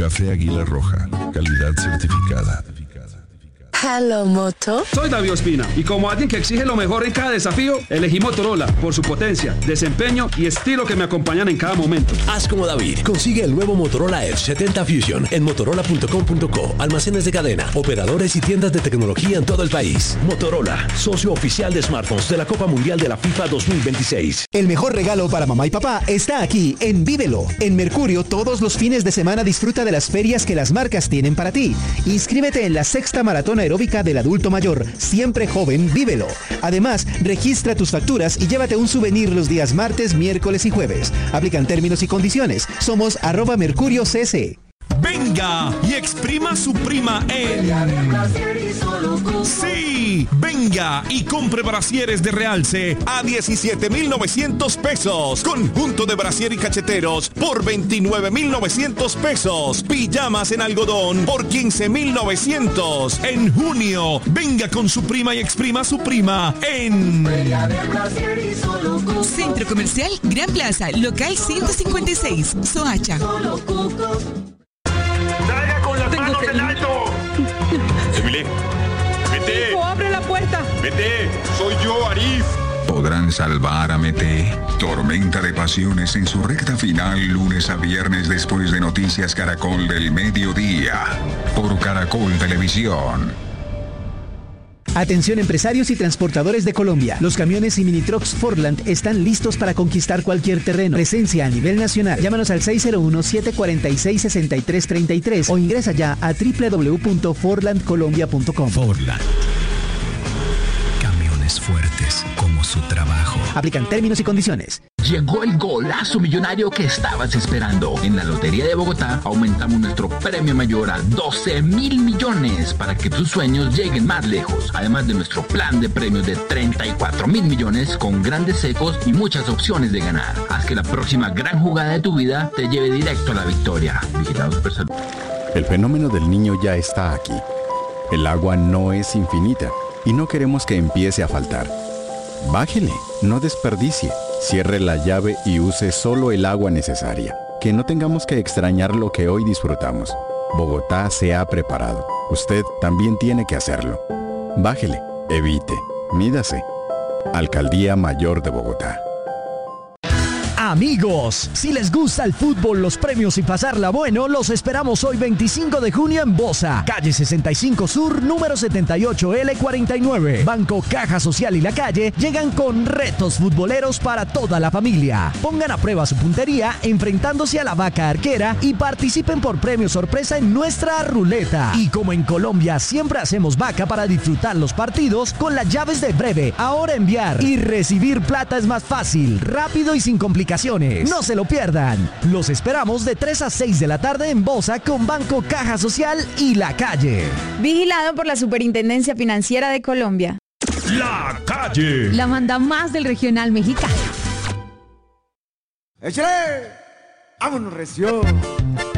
Café Águila Roja, calidad certificada. Hello, Moto. Soy David Ospina y como alguien que exige lo mejor en cada desafío, elegí Motorola por su potencia, desempeño y estilo que me acompañan en cada momento. Haz como David. Consigue el nuevo Motorola Edge 70 Fusion en motorola.com.co, almacenes de cadena, operadores y tiendas de tecnología en todo el país. Motorola, socio oficial de smartphones de la Copa Mundial de la FIFA 2026. El mejor regalo para mamá y papá está aquí en Vívelo. En Mercurio, todos los fines de semana disfruta de las ferias que las marcas tienen para ti. Inscríbete en la 6ª Maratón Aeróbica del Adulto Mayor. Siempre joven, vívelo. Además, registra tus facturas y llévate un souvenir los días martes, miércoles y jueves. Aplican términos y condiciones. Somos @MercurioCC. Venga y exprima su prima en... Sí, venga y compre brasieres de realce a 17,900 pesos. Conjunto de brasier y cacheteros por 29,900 pesos. Pijamas en algodón por 15,900. En junio, venga con su prima y exprima su prima en... Centro Comercial Gran Plaza, local 156, Soacha. ¡Salga con las manos en alto! Emily, vete. Hijo, abre la puerta. Vete, soy yo, Arif. ¿Podrán salvar a Mete? Tormenta de pasiones en su recta final, lunes a viernes después de Noticias Caracol del mediodía. Por Caracol Televisión. Atención empresarios y transportadores de Colombia. Los camiones y mini trucks Fordland están listos para conquistar cualquier terreno. Presencia a nivel nacional. Llámanos al 601-746-6333 o ingresa ya a www.fordlandcolombia.com. Fordland. Camiones fuertes como su trabajo. Aplican términos y condiciones. Llegó el golazo millonario que estabas esperando. En la Lotería de Bogotá aumentamos nuestro premio mayor a 12,000 millones para que tus sueños lleguen más lejos. Además de nuestro plan de premios de 34,000 millones con grandes secos y muchas opciones de ganar. Haz que la próxima gran jugada de tu vida te lleve directo a la victoria. Vigilado Supersalud. El fenómeno del niño ya está aquí. El agua no es infinita y no queremos que empiece a faltar. Bájele, no desperdicie. Cierre la llave y use solo el agua necesaria. Que no tengamos que extrañar lo que hoy disfrutamos. Bogotá se ha preparado. Usted también tiene que hacerlo. Bájele, evite, mídase. Alcaldía Mayor de Bogotá. Amigos, si les gusta el fútbol, los premios y pasarla bueno, los esperamos hoy 25 de junio en Bosa, calle 65 Sur, número 78L49. Banco Caja Social y La Calle llegan con retos futboleros para toda la familia. Pongan a prueba su puntería enfrentándose a la vaca arquera y participen por premio sorpresa en nuestra ruleta. Y como en Colombia siempre hacemos vaca para disfrutar los partidos, con las llaves de breve, ahora enviar y recibir plata es más fácil, rápido y sin complicaciones. No se lo pierdan. Los esperamos de 3 a 6 de la tarde en Bosa con Banco Caja Social y La Calle. Vigilado por la Superintendencia Financiera de Colombia. La Calle. La manda más del regional mexicano. ¡Échale! ¡Vámonos, recio!